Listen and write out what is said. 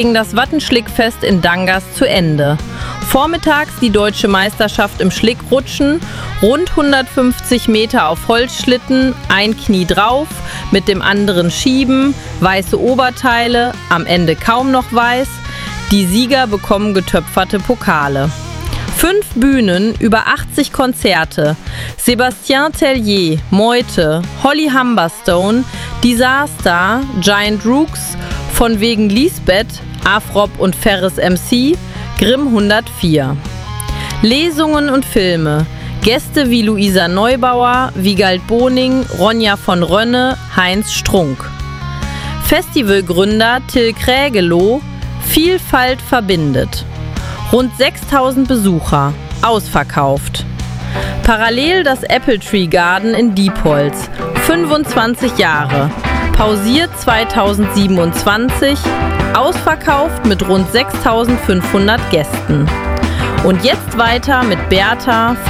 ging das Wattenschlickfest in Dangas zu Ende. Vormittags die deutsche Meisterschaft im Schlickrutschen, rund 150 Meter auf Holzschlitten, ein Knie drauf, mit dem anderen schieben, weiße Oberteile, am Ende kaum noch weiß. Die Sieger bekommen getöpferte Pokale. 5 Bühnen, über 80 Konzerte. Sébastien Tellier, Meute, Holly Humberstone, Disaster, Giant Rooks, von wegen Lisbeth, Afrop und Ferris MC, Grimm 104. Lesungen und Filme. Gäste wie Luisa Neubauer, Wigald Boning, Ronja von Rönne, Heinz Strunk. Festivalgründer Till Krägeloh, Vielfalt verbindet. Rund 6000 Besucher, ausverkauft. Parallel das Apple Tree Garden in Diepholz, 25 Jahre, pausiert 2027, ausverkauft mit rund 6500 Gästen. Und jetzt weiter mit Bertha